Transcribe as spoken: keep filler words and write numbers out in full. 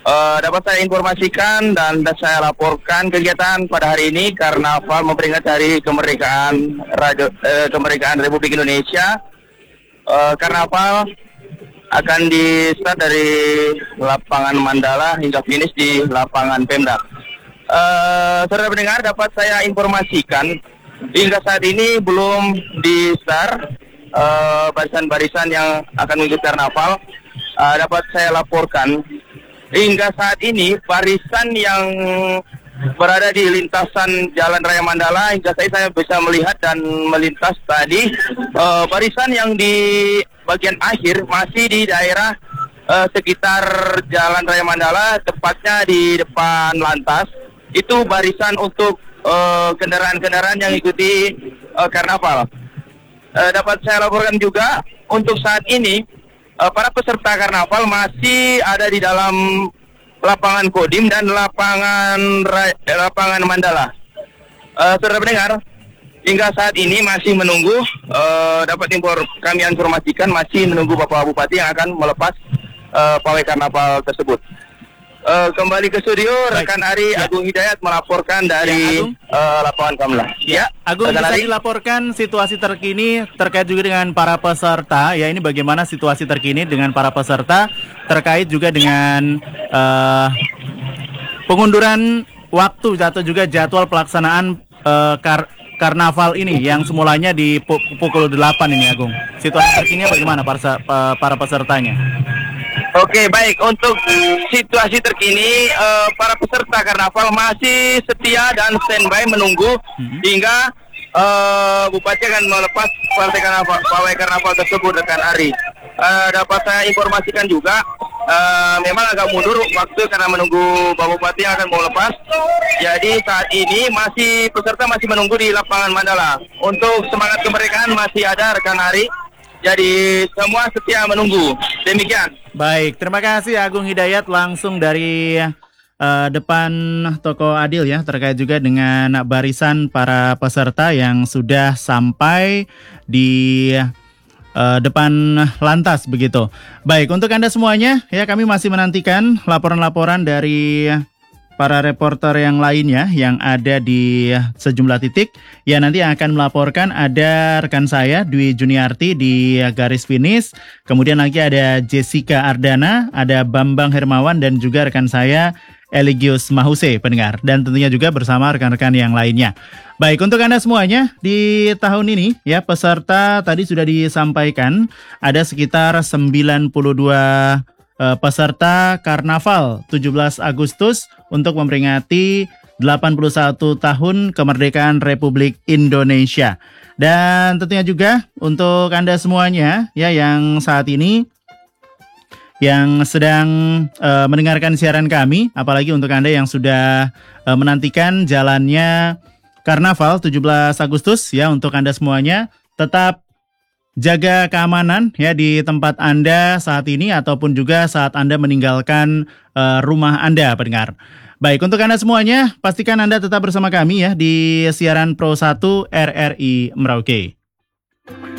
Uh, dapat saya informasikan dan saya laporkan kegiatan pada hari ini Karnaval memperingati Hari Kemerdekaan Raja, uh, Kemerdekaan Republik Indonesia. Uh, Karnaval akan di-start dari lapangan Mandala hingga finish di lapangan Pemda. Uh, saudara pendengar, dapat saya informasikan hingga saat ini belum di-start uh, barisan-barisan yang akan mengikuti Karnaval. Uh, dapat saya laporkan hingga saat ini barisan yang berada di lintasan Jalan Raya Mandala, hingga saya, saya bisa melihat dan melintas tadi uh, barisan yang di bagian akhir masih di daerah uh, sekitar Jalan Raya Mandala, tepatnya di depan lantas. Itu barisan untuk uh, kendaraan-kendaraan yang ikuti uh, Karnaval. Uh, dapat saya laporkan juga untuk saat ini Uh, para peserta Karnaval masih ada di dalam lapangan Kodim dan lapangan eh, lapangan Mandala. Uh, saudara pendengar, hingga saat ini masih menunggu, uh, dapat impor, kami informasikan masih menunggu Bapak Bupati yang akan melepas uh, pawai Karnaval tersebut. Uh, kembali ke studio, Baik. rekan Ari Ya. Agung Hidayat melaporkan dari Ya, uh, lapangan Kamla. Ya, Agung, rekan bisa Ari. dilaporkan situasi terkini terkait juga dengan para peserta. Ya, ini bagaimana situasi terkini dengan para peserta terkait juga dengan uh, pengunduran waktu atau juga jadwal pelaksanaan uh, kar Karnaval ini yang semulanya di pu pukul delapan ini, Agung. Situasi terkini bagaimana para, para pesertanya? Oke, baik. Untuk situasi terkini, uh, para peserta Karnaval masih setia dan standby menunggu hmm. hingga uh, Bupati akan melepas partai Karnaval, pawai Karnaval tersebut, rekan Ari. Uh, dapat saya informasikan juga, uh, memang agak mundur waktu karena menunggu Bapak Bupati yang akan mau lepas. Jadi saat ini masih peserta masih menunggu di lapangan Mandala. Untuk semangat kemerdekaan masih ada, rekan Ari. Jadi semua setia menunggu. Demikian. Baik, terima kasih Agung Hidayat langsung dari uh, depan Toko Adil ya, terkait juga dengan barisan para peserta yang sudah sampai di uh, depan lantas begitu. Baik, untuk Anda semuanya ya, kami masih menantikan laporan-laporan dari para reporter yang lainnya yang ada di sejumlah titik. Ya, nanti yang akan melaporkan ada rekan saya Dwi Juniarti di garis finish. Kemudian lagi ada Jessica Ardana, ada Bambang Hermawan dan juga rekan saya Eligius Mahuse, pendengar. Dan tentunya juga bersama rekan-rekan yang lainnya. Baik, untuk Anda semuanya di tahun ini ya, peserta tadi sudah disampaikan ada sekitar sembilan puluh dua Uh, peserta Karnaval tujuh belas Agustus untuk memperingati delapan puluh satu tahun kemerdekaan Republik Indonesia. Dan tentunya juga untuk Anda semuanya ya yang saat ini yang sedang uh, mendengarkan siaran kami, apalagi untuk Anda yang sudah uh, menantikan jalannya Karnaval tujuh belas Agustus ya, untuk Anda semuanya tetap jaga keamanan ya di tempat Anda saat ini ataupun juga saat Anda meninggalkan uh, rumah Anda, pendengar. Baik, untuk Anda semuanya pastikan Anda tetap bersama kami ya di siaran Pro satu R R I Merauke.